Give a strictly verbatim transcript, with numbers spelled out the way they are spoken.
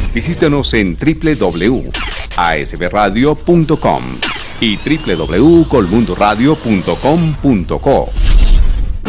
Visítenos en doble u doble u doble u punto a s b radio punto com y doble u doble u doble u punto colmundoradio punto com punto co.